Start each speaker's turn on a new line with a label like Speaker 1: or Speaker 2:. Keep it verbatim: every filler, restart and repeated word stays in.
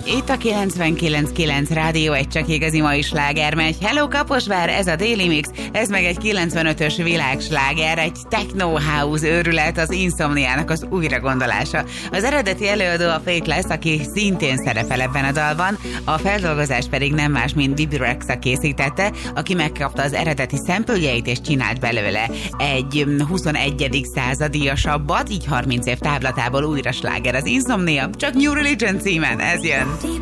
Speaker 1: Itt a kilencvenkilenc kilenc Rádió, egy csak igazi mai sláger megy. Hello Kaposvár, ez a Daily Mix, ez meg egy kilencvenötös világsláger, egy techno house őrület, az Insomniának az újragondolása. Az eredeti előadó a Fake lesz, aki szintén szerepel ebben a dalban, a feldolgozás pedig nem más, mint Bibi Rexha készítette, aki megkapta az eredeti szempöljeit és csinált belőle egy huszonegyedik századíjasabbat, így harminc év távlatából újra sláger az Insomnia, csak New Religion címen, ez jön.